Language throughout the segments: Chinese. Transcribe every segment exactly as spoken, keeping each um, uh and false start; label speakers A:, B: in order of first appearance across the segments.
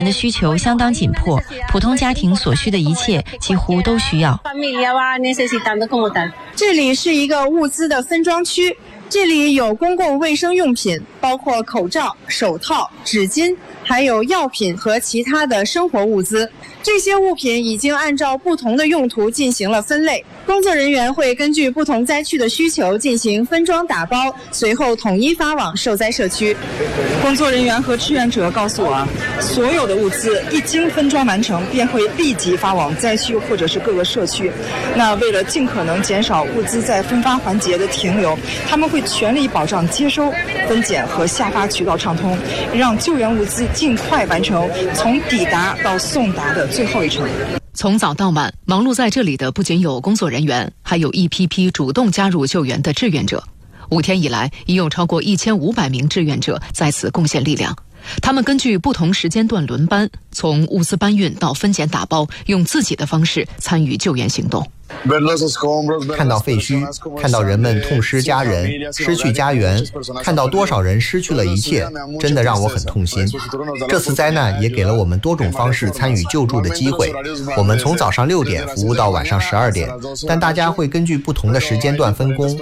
A: 人的需求相当紧迫，普通家庭所需的一切几乎都需要。
B: 这里是一个物资的分装区，这里有公共卫生用品，包括口罩、手套、纸巾，还有药品和其他的生活物资。这些物品已经按照不同的用途进行了分类，工作人员会根据不同灾区的需求进行分装打包，随后统一发往受灾社区。
C: 工作人员和志愿者告诉我，所有的物资一经分装完成，便会立即发往灾区或者是各个社区。那为了尽可能减少物资在分发环节的停留，他们会全力保障接收、分拣和下发渠道畅通，让救援物资尽快完成从抵达到送达的最后一程。
D: 从早到晚，忙碌在这里的不仅有工作人员，还有一批批主动加入救援的志愿者。五天以来，已有超过一千五百名志愿者在此贡献力量。他们根据不同时间段轮班，从物资搬运到分拣打包，用自己的方式参与救援行动。
E: 看到废墟，看到人们痛失家人、失去家园，看到多少人失去了一切，真的让我很痛心。这次灾难也给了我们多种方式参与救助的机会。我们从早上六点服务到晚上十二点，但大家会根据不同的时间段分工。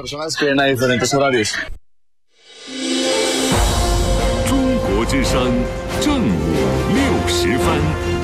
F: 中国之声正午六十分。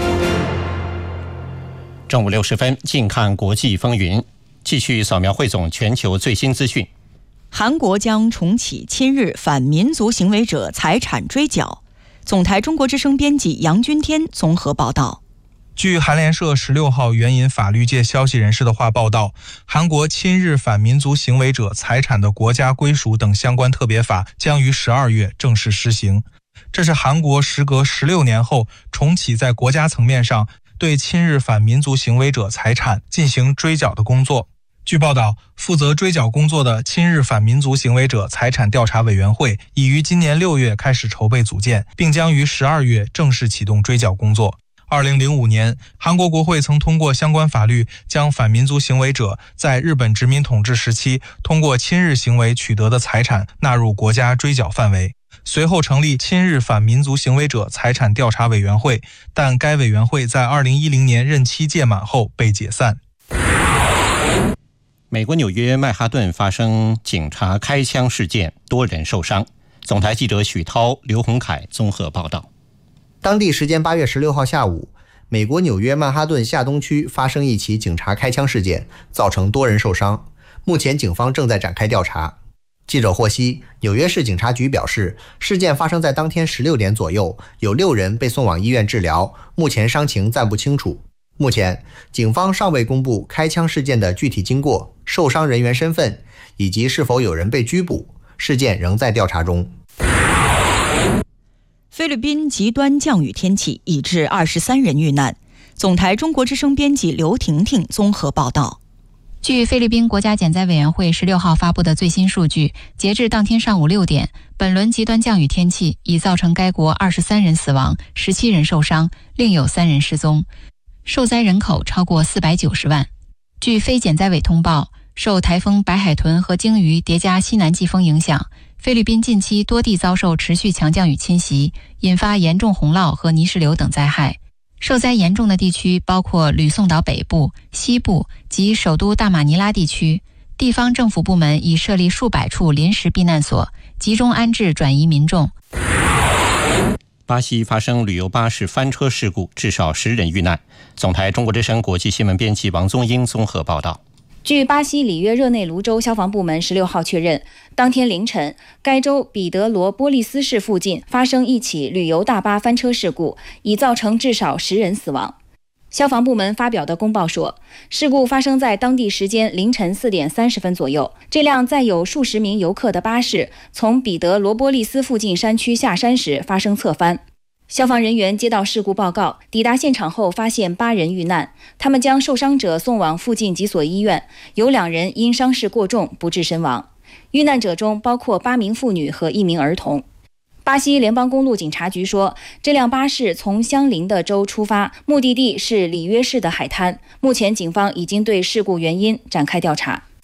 G: 正午六十分，近看国际风云，继续扫描汇总全球最新资讯。
A: 韩国将重启亲日反民族行为者财产追缴。总台中国之声编辑杨君天综合报道。
H: 据韩联社十六号援引法律界消息人士的话报道，韩国亲日反民族行为者财产的国家归属等相关特别法将于十二月正式施行。这是韩国时隔十六年后重启在国家层面上对亲日反民族行为者财产进行追缴的工作。据报道，负责追缴工作的亲日反民族行为者财产调查委员会已于今年六月开始筹备组建，并将于十二月正式启动追缴工作。二零零五年，韩国国会曾通过相关法律，将反民族行为者在日本殖民统治时期通过亲日行为取得的财产纳入国家追缴范围。随后成立亲日反民族行为者财产调查委员会，但该委员会在二零一零年任期届满后被解散。
G: 美国纽约曼哈顿发生警察开枪事件，多人受伤。总台记者许涛、刘洪凯综合报道。
E: 当地时间八月十六号下午，美国纽约曼哈顿下东区发生一起警察开枪事件，造成多人受伤。目前警方正在展开调查。记者获悉，纽约市警察局表示，事件发生在当天十六点左右，有六人被送往医院治疗，目前伤情暂不清楚。目前，警方尚未公布开枪事件的具体经过、受伤人员身份以及是否有人被拘捕，事件仍在调查中。
A: 菲律宾极端降雨天气已致二十三人遇难。总台中国之声编辑刘婷婷综合报道。
I: 据菲律宾国家减灾委员会十六号发布的最新数据，截至当天上午六点，本轮极端降雨天气已造成该国二十三人死亡、十七人受伤，另有三人失踪，受灾人口超过四百九十万。据非减灾委通报，受台风白海豚和鲸鱼叠加西南季风影响，菲律宾近期多地遭受持续强降雨侵袭，引发严重洪涝和泥石流等灾害。受灾严重的地区包括吕宋岛北部、西部及首都大马尼拉地区，地方政府部门已设立数百处临时避难所，集中安置转移民众。
G: 巴西发生旅游巴士翻车事故，至少十人遇难。总台中国之声国际新闻编辑王宗英综合报道。
J: 据巴西里约热内卢州消防部门十六号确认，当天凌晨，该州彼得罗波利斯市附近发生一起旅游大巴翻车事故，已造成至少十人死亡。消防部门发表的公报说，事故发生在当地时间凌晨四点三十分左右。这辆载有数十名游客的巴士从彼得罗波利斯附近山区下山时发生侧翻。消防人员接到事故报告，抵达现场后发现八人遇难，他们将受伤者送往附近几所医院，有两人因伤势过重不治身亡。遇难者中包括八名妇女和一名儿童。巴西联邦公路警察局说，这辆巴士从相邻的州出发，目的地是里约市的海滩。目前警方已经对事故原因展开调查。